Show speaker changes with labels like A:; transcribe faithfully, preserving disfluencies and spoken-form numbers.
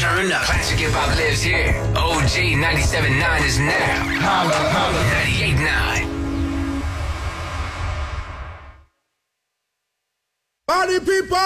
A: Turn up. Classic hip hop lives here. O G ninety-seven point nine is now. Holla, holla. ninety-eight point nine.
B: Party people!